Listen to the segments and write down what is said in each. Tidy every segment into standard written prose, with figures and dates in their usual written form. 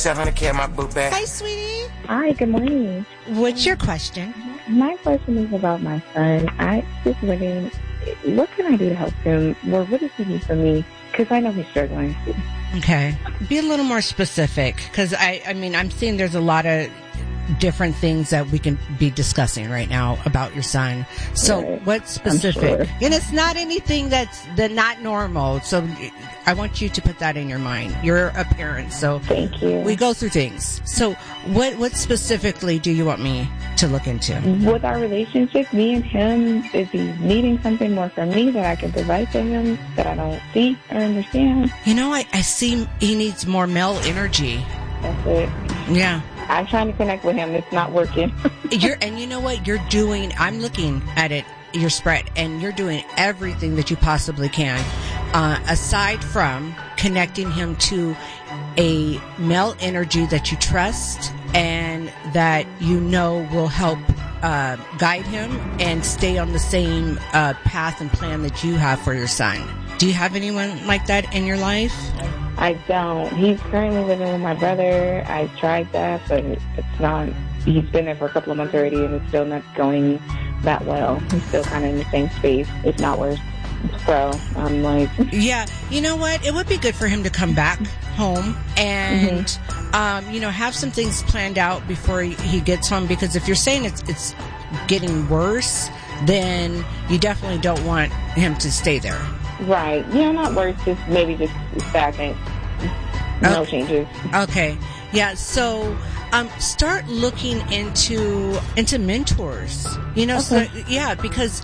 700K my book bag. Hi, sweetie. Hi, good morning. What's your question? My question is about my son. I just wondering, what can I do to help him? Or what does he need from me? Because I know he's struggling. Okay. Be a little more specific, because I'm seeing there's a lot of different things that we can be discussing right now about your son. So Right. what's specific? Sure. And it's not anything that's not normal. So I want you to put that in your mind. You're a parent, so Thank you. we go through things. So what specifically do you want me to look into? With our relationship, me and him, is he needing something more from me that I can provide to him that I don't see or understand? You know, I see he needs more male energy. That's it. Yeah. I'm trying to connect with him. It's not working. And you know what you're doing? I'm looking at it, your spread, and you're doing everything that you possibly can, aside from connecting him to a male energy that you trust and that you know will help guide him and stay on the same path and plan that you have for your son. Do you have anyone like that in your life? I don't. He's currently living with my brother. I tried that, but it's not. He's been there for a couple of months already, and it's still not going that well. He's still kind of in the same space, if not worse. So I'm like... Yeah, you know what? It would be good for him to come back home and, have some things planned out before he gets home, because if you're saying it's getting worse, then you definitely don't want him to stay there. Right. Yeah, not worse, just maybe just stagnant. No changes. Okay. Yeah, so start looking into mentors. Okay. So because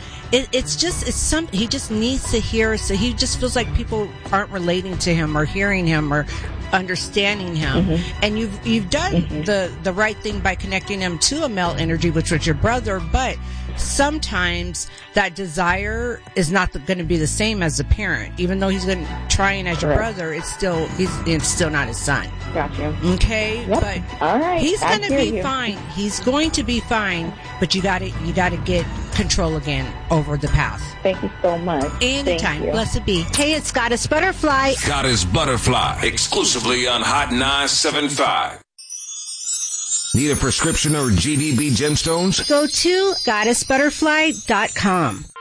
he just needs to hear, so he just feels like people aren't relating to him or hearing him or understanding him. Mm-hmm. And you've done the right thing by connecting him to a male energy, which was your brother, but sometimes that desire is not going to be the same as the parent. Even though he's trying as your brother, it's still not his son. Gotcha. Okay, yep. But all right, he's going to be fine. He's going to be fine, but you got to get control again over the path. Thank you so much. Anytime. Blessed be. Hey, it's Goddess Butterfly. Goddess Butterfly, exclusively on Hot 975. Need a prescription or GDB gemstones? Go to goddessbutterfly.com.